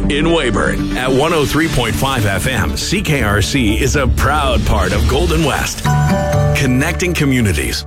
in Weyburn at 103.5 FM. CKRC is a proud part of Golden West, connecting communities.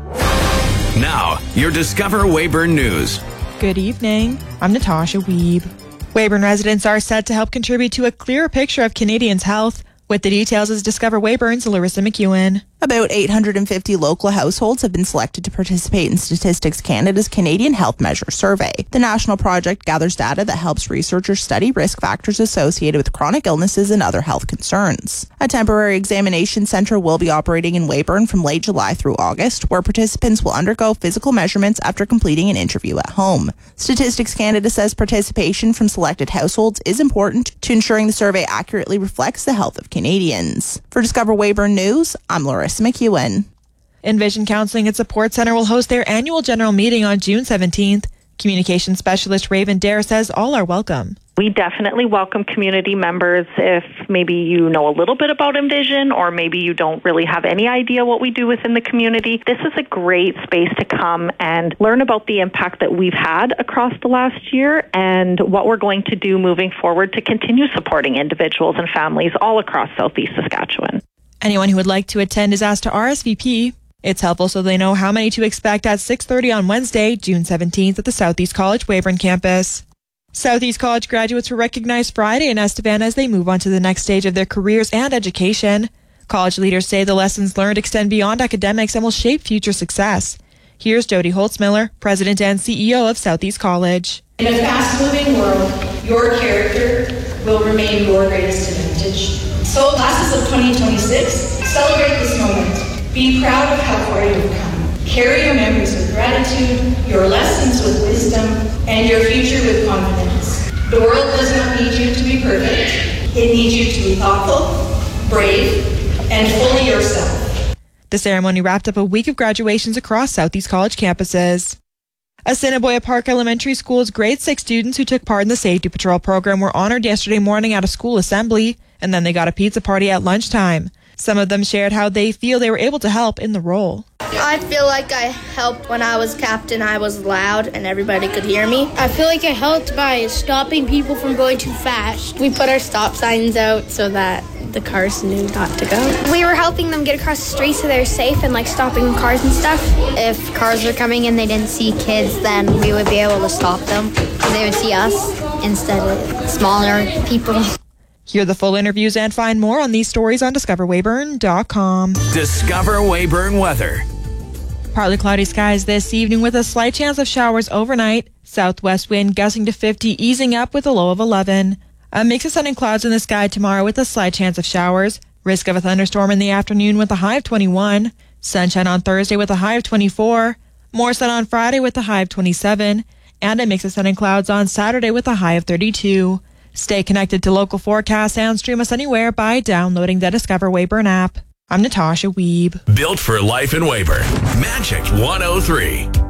Now, your Discover Weyburn News. Good evening. I'm Natasha Wiebe. Weyburn residents are set to help contribute to a clearer picture of Canadians' health. With the details is Discover Weyburn's Larissa McEwen. About 850 local households have been selected to participate in Statistics Canada's Canadian Health Measure Survey. The national project gathers data that helps researchers study risk factors associated with chronic illnesses and other health concerns. A temporary examination centre will be operating in Weyburn from late July through August, where participants will undergo physical measurements after completing an interview at home. Statistics Canada says participation from selected households is important to ensuring the survey accurately reflects the health of Canadians. For Discover Weyburn News, I'm Larissa McEwen. Envision Counseling and Support Center will host their annual general meeting on June 17th. Communication specialist Raven Dare says all are welcome. We definitely welcome community members if maybe you know a little bit about Envision or maybe you don't really have any idea what we do within the community. This is a great space to come and learn about the impact that we've had across the last year and what we're going to do moving forward to continue supporting individuals and families all across Southeast Saskatchewan. Anyone who would like to attend is asked to RSVP. It's helpful so they know how many to expect at 6:30 on Wednesday, June 17th at the Southeast College Weyburn campus. Southeast College graduates were recognized Friday in Estevan as they move on to the next stage of their careers and education. College leaders say the lessons learned extend beyond academics and will shape future success. Here's Jody Holtzmiller, President and CEO of Southeast College. In a fast-moving world, your character will remain your greatest advantage. So classes of 2026, celebrate this moment. Be proud of how far you've come. Carry your memories with gratitude, your lessons with wisdom, and your future with confidence. The world does not need you to be perfect. It needs you to be thoughtful, brave, and fully yourself. The ceremony wrapped up a week of graduations across Southeast College campuses. Assiniboia Park Elementary School's grade 6 students who took part in the Safety Patrol program were honored yesterday morning at a school assembly, and then they got a pizza party at lunchtime. Some of them shared how they feel they were able to help in the role. I feel like I helped when I was captain. I was loud and everybody could hear me. I feel like I helped by stopping people from going too fast. We put our stop signs out so that the cars knew not to go. We were helping them get across the street so they're safe and like stopping cars and stuff. If cars were coming and they didn't see kids, then we would be able to stop them because they would see us instead of smaller people. Hear the full interviews and find more on these stories on discoverweyburn.com. Discover Weyburn weather. Partly cloudy skies this evening with a slight chance of showers overnight. Southwest wind gusting to 50, easing up with a low of 11. A mix of sun and clouds in the sky tomorrow with a slight chance of showers. Risk of a thunderstorm in the afternoon with a high of 21. Sunshine on Thursday with a high of 24. More sun on Friday with a high of 27. And a mix of sun and clouds on Saturday with a high of 32. Stay connected to local forecasts and stream us anywhere by downloading the Discover Weyburn app. I'm Natasha Wiebe. Built for life in Weyburn. Magic 103.